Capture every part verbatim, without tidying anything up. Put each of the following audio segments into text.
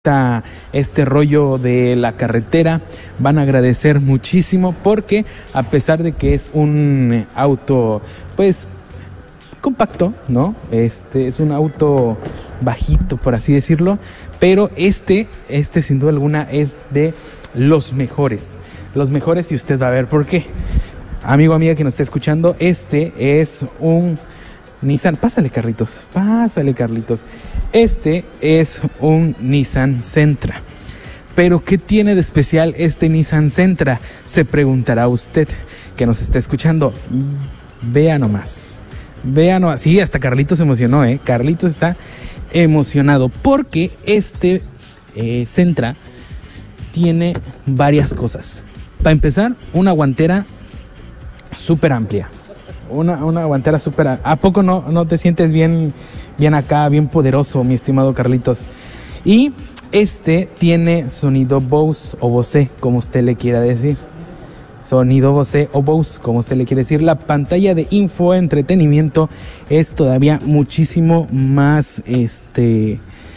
este rollo de la carretera, van a agradecer muchísimo porque a pesar de que es un auto pues compacto, ¿no? Este es un auto bajito, por así decirlo, pero este, este sin duda alguna es de los mejores, los mejores y usted va a ver por qué. Amigo, amiga que nos está escuchando, este es un Nissan, pásale Carlitos, pásale Carlitos. Este es un Nissan Sentra. Pero ¿qué tiene de especial este Nissan Sentra? Se preguntará usted que nos está escuchando. Vea nomás, vea nomás. Sí, hasta Carlitos se emocionó, ¿eh? Carlitos está emocionado porque este eh, Sentra tiene varias cosas. Para empezar, una guantera súper amplia. Una, una guantera súper... ¿A poco no, no te sientes bien, bien acá, bien poderoso, mi estimado Carlitos? Y este tiene sonido Bose o Bose, como usted le quiera decir. Sonido Bose o Bose, como usted le quiere decir. La pantalla de infoentretenimiento es todavía muchísimo más, este,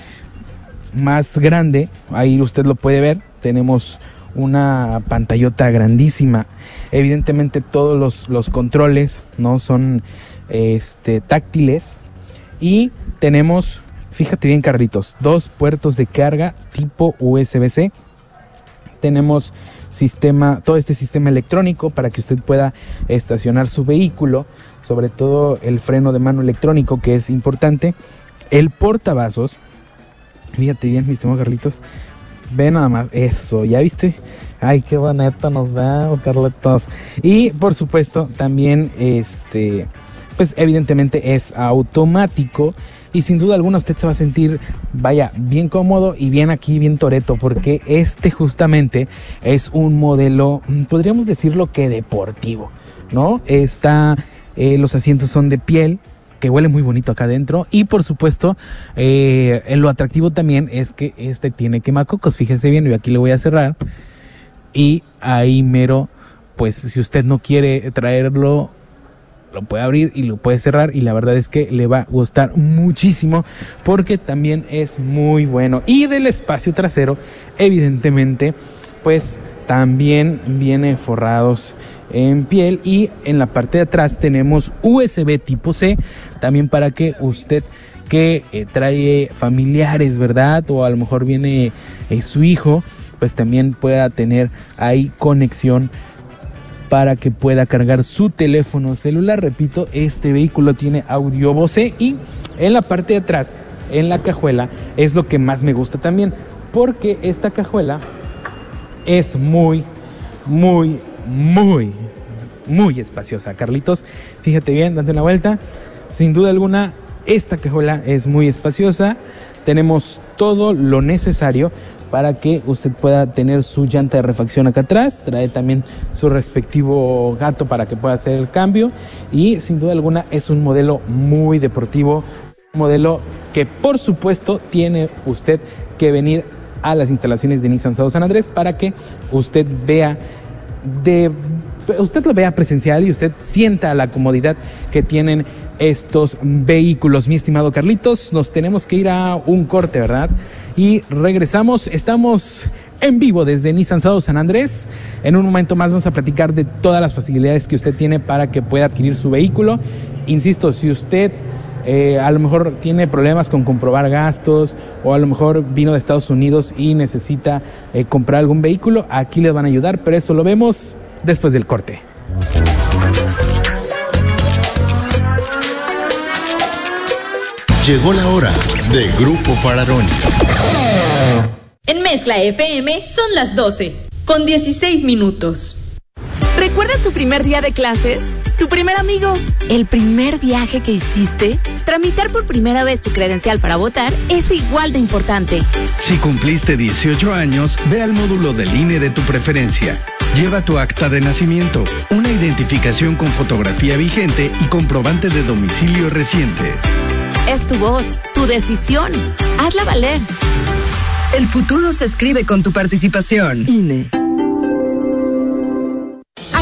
más grande. Ahí usted lo puede ver. Tenemos una pantallota grandísima. Evidentemente todos los, los controles no son este, táctiles. Y tenemos, fíjate bien Carlitos, dos puertos de carga tipo U S B C. Tenemos sistema, todo este sistema electrónico para que usted pueda estacionar su vehículo. Sobre todo el freno de mano electrónico, que es importante. El portavasos, fíjate bien mi estimado Carlitos. Ve nada más, eso, ¿ya viste? Ay, qué bonito nos vemos, Carlitos. Y por supuesto, también, este, pues evidentemente es automático. Y sin duda alguna usted se va a sentir, vaya, bien cómodo y bien aquí, bien toreto. Porque este justamente es un modelo, podríamos decirlo que deportivo, ¿no? Está, eh, los asientos son de piel, que huele muy bonito acá adentro. Y por supuesto, eh, lo atractivo también es que este tiene quemacocos. Fíjense bien, yo aquí le voy a cerrar. Y ahí mero, pues si usted no quiere traerlo, lo puede abrir y lo puede cerrar. Y la verdad es que le va a gustar muchísimo porque también es muy bueno. Y del espacio trasero, evidentemente, pues también viene forrados en piel. Y en la parte de atrás tenemos U S B tipo C, también para que usted que eh, trae familiares, ¿verdad? O a lo mejor viene eh, su hijo, pues también pueda tener ahí conexión para que pueda cargar su teléfono celular. Repito, este vehículo tiene audio Bose y en la parte de atrás, en la cajuela, es lo que más me gusta también, porque esta cajuela es muy, muy, muy, muy espaciosa. Carlitos, fíjate bien, date una vuelta. Sin duda alguna, esta cajuela es muy espaciosa. Tenemos todo lo necesario para que usted pueda tener su llanta de refacción acá atrás. Trae también su respectivo gato para que pueda hacer el cambio. Y sin duda alguna es un modelo muy deportivo. Un modelo que por supuesto tiene usted que venir a las instalaciones de Nissan San Andrés para que usted vea de... usted lo vea presencial y usted sienta la comodidad que tienen estos vehículos. Mi estimado Carlitos, nos tenemos que ir a un corte, ¿verdad? Y regresamos, estamos en vivo desde Nissan San Andrés. En un momento más vamos a platicar de todas las facilidades que usted tiene para que pueda adquirir su vehículo. Insisto, si usted eh, a lo mejor tiene problemas con comprobar gastos o a lo mejor vino de Estados Unidos y necesita eh, comprar algún vehículo, aquí le van a ayudar, pero eso lo vemos después del corte. Llegó la hora de Grupo Fararoni. En Mezcla F M son las doce, con dieciséis minutos. ¿Recuerdas tu primer día de clases? ¿Tu primer amigo? ¿El primer viaje que hiciste? Tramitar por primera vez tu credencial para votar es igual de importante. Si cumpliste dieciocho años, ve al módulo del I N E de tu preferencia. Lleva tu acta de nacimiento, una identificación con fotografía vigente y comprobante de domicilio reciente. Es tu voz, tu decisión. Hazla valer. El futuro se escribe con tu participación. I N E.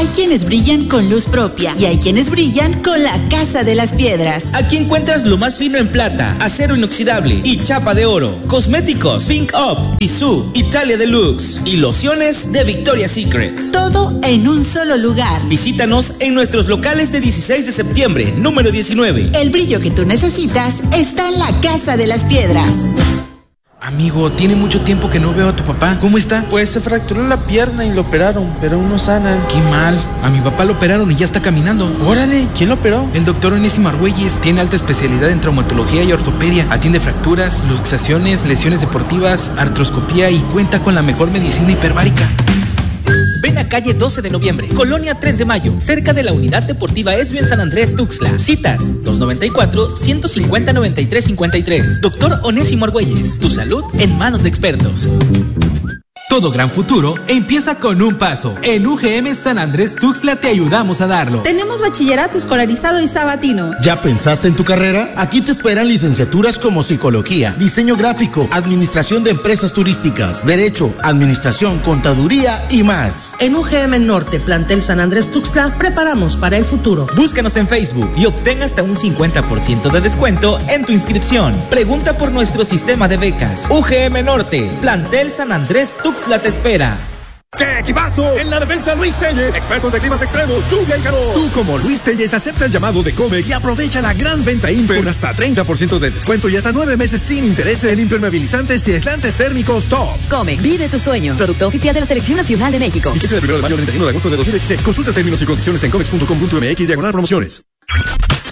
Hay quienes brillan con luz propia y hay quienes brillan con la Casa de las Piedras. Aquí encuentras lo más fino en plata, acero inoxidable y chapa de oro. Cosméticos Pink Up, Isu, Italia Deluxe y lociones de Victoria's Secret. Todo en un solo lugar. Visítanos en nuestros locales de dieciséis de septiembre, número diecinueve. El brillo que tú necesitas está en la Casa de las Piedras. Amigo, tiene mucho tiempo que no veo a tu papá. ¿Cómo está? Pues se fracturó la pierna y lo operaron, pero aún no sana. Qué mal. A mi papá lo operaron y ya está caminando. Órale, ¿quién lo operó? El doctor Onésimo Argüelles. Tiene alta especialidad en traumatología y ortopedia. Atiende fracturas, luxaciones, lesiones deportivas, artroscopía y cuenta con la mejor medicina hiperbárica. Ven a calle doce de noviembre, Colonia tres de mayo, cerca de la Unidad Deportiva Esbio en San Andrés, Tuxtla. Citas dos noventa y cuatro, ciento cincuenta, noventa y tres cincuenta y tres. Doctor Onésimo Argüelles, tu salud en manos de expertos. Todo gran futuro empieza con un paso. En U G M San Andrés Tuxtla te ayudamos a darlo. Tenemos bachillerato escolarizado y sabatino. ¿Ya pensaste en tu carrera? Aquí te esperan licenciaturas como psicología, diseño gráfico, administración de empresas turísticas, derecho, administración, contaduría y más. En U G M Norte, plantel San Andrés Tuxtla, preparamos para el futuro. Búscanos en Facebook y obtén hasta un cincuenta por ciento de descuento en tu inscripción. Pregunta por nuestro sistema de becas. U G M Norte, plantel San Andrés Tuxtla te espera. ¡Qué equipazo! En la defensa Luis Telles, expertos de climas extremos, lluvia y calor. Tú como Luis Telles acepta el llamado de Comex y aprovecha la gran venta Imper con hasta treinta por ciento de descuento y hasta nueve meses sin intereses en impermeabilizantes y aislantes térmicos top. Comex, vive tus sueños. Producto oficial de la Selección Nacional de México. Y que es el primero de mayo al treinta y uno de agosto de dos mil veintiséis. Consulta términos y condiciones en comex punto com punto m x diagonal promociones.